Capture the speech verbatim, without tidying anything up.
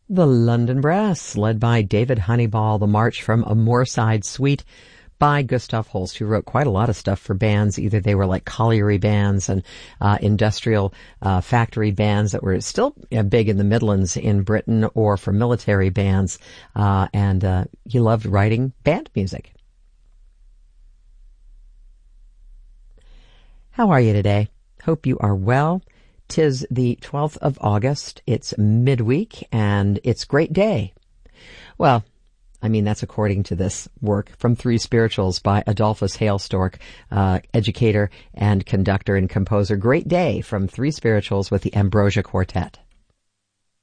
The London Brass, led by David Honeyball, the march from a Moorside Suite by Gustav Holst, who wrote quite a lot of stuff for bands. Either they were like colliery bands and uh, industrial uh, factory bands that were still uh, big in the Midlands in Britain, or for military bands, uh, and uh, he loved writing band music. How are you today? Hope you are well. 'Tis the twelfth of August. It's midweek, and it's great day. Well, I mean, that's according to this work from Three Spirituals by Adolphus Hailstork, uh, educator and conductor and composer. Great day from Three Spirituals with the Ambrosia Quartet.